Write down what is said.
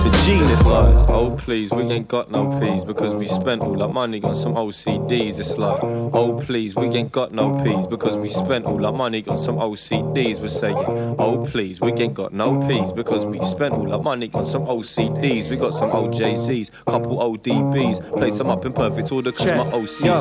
the gene. It's like, oh please, we ain't got no peas because we spent all our money on some OCDs. It's like, oh please, we ain't got no peas because we spent all our money on some OCDs. We're saying, oh please, we ain't got no peas because we spent all our money on some OCDs. We got some OJZs, couple ODBs, play some up in perfect order cause my OCD